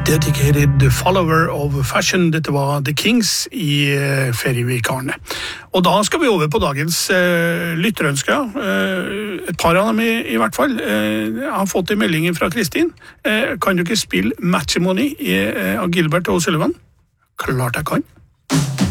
Dedicated follower of fashion. Dette var The Kings i ferievikarene. Og da skal vi over på dagens lytterønsker. Et par av dem i hvert fall. Jeg har fått en melding fra Kristin. Kan du ikke spille Matrimony av Gilbert og Sullivan? Klart jeg kan.